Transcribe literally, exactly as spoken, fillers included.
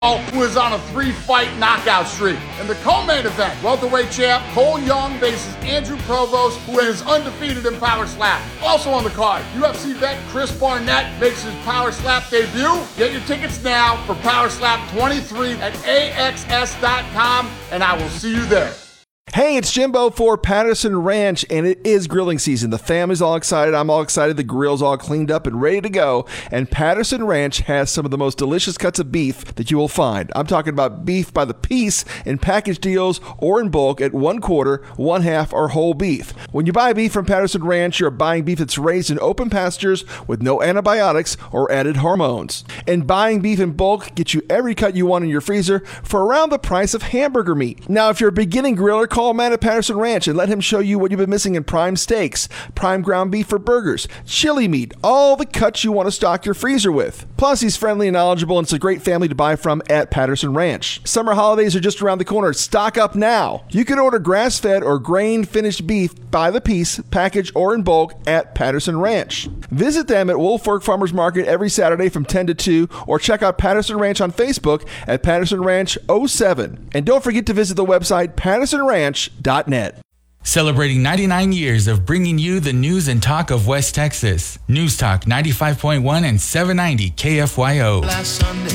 who is on a three-fight knockout streak. In the co-main event, welterweight champ Cole Young faces Andrew Provost, who is undefeated in Power Slap. Also on the card, U F C vet Chris Barnett makes his Power Slap debut. Get your tickets now for Power Slap twenty-three at A X S dot com, and I will see you there. Hey, it's Jimbo for Patterson Ranch, and it is grilling season. The family's all excited. I'm all excited. The grill's all cleaned up and ready to go. And Patterson Ranch has some of the most delicious cuts of beef that you will find. I'm talking about beef by the piece in package deals or in bulk at one quarter, one half, or whole beef. When you buy beef from Patterson Ranch, you're buying beef that's raised in open pastures with no antibiotics or added hormones. And buying beef in bulk gets you every cut you want in your freezer for around the price of hamburger meat. Now, if you're a beginning griller, call Matt at Patterson Ranch and let him show you what you've been missing in prime steaks, prime ground beef for burgers, chili meat, all the cuts you want to stock your freezer with. Plus, he's friendly and knowledgeable, and it's a great family to buy from at Patterson Ranch. Summer holidays are just around the corner. Stock up now. You can order grass-fed or grain-finished beef by the piece, package, or in bulk at Patterson Ranch. Visit them at Wolf Fork Farmers Market every Saturday from ten to two, or check out Patterson Ranch on Facebook at Patterson Ranch oh seven. And don't forget to visit the website patterson ranch dot net. Celebrating ninety-nine years of bringing you the news and talk of West Texas. News Talk ninety-five point one and seven ninety K F Y O.